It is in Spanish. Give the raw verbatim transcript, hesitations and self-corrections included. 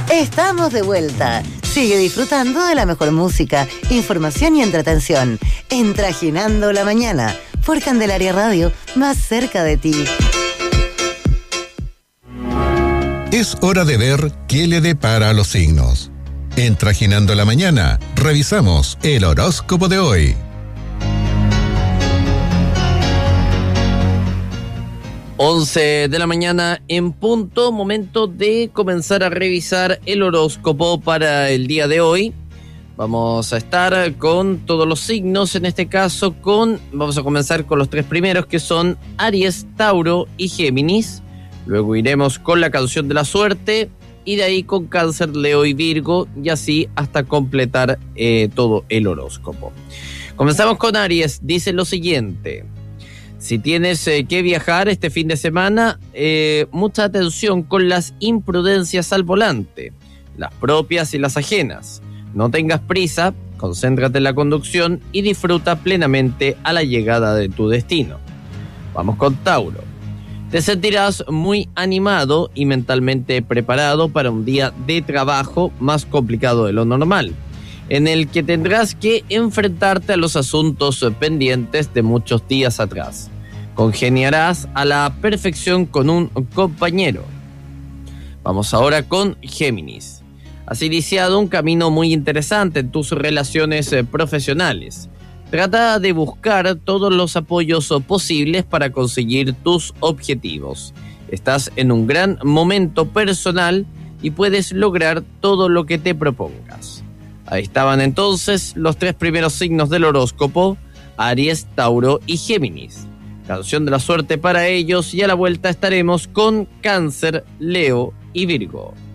Estamos de vuelta. Sigue disfrutando de la mejor música, información y entretención en Trajinando la Mañana por Candelaria Radio, más cerca de ti. Es hora de ver qué le depara a los signos. En Trajinando la Mañana, revisamos el horóscopo de hoy. once de la mañana en punto, momento de comenzar a revisar el horóscopo para el día de hoy. Vamos a estar con todos los signos, en este caso con, vamos a comenzar con los tres primeros que son Aries, Tauro y Géminis. Luego iremos con la canción de la suerte y de ahí con Cáncer, Leo y Virgo y así hasta completar eh, todo el horóscopo. Comenzamos con Aries, dice lo siguiente. Si tienes eh, que viajar este fin de semana, eh, mucha atención con las imprudencias al volante, las propias y las ajenas. No tengas prisa, concéntrate en la conducción y disfruta plenamente a la llegada de tu destino. Vamos con Tauro. Te sentirás muy animado y mentalmente preparado para un día de trabajo más complicado de lo normal, en el que tendrás que enfrentarte a los asuntos pendientes de muchos días atrás. Congeniarás a la perfección con un compañero. Vamos ahora con Géminis. Has iniciado un camino muy interesante en tus relaciones profesionales. Trata de buscar todos los apoyos posibles para conseguir tus objetivos. Estás en un gran momento personal y puedes lograr todo lo que te propongas. Ahí estaban entonces los tres primeros signos del horóscopo, Aries, Tauro y Géminis. Canción de la suerte para ellos y a la vuelta estaremos con Cáncer, Leo y Virgo.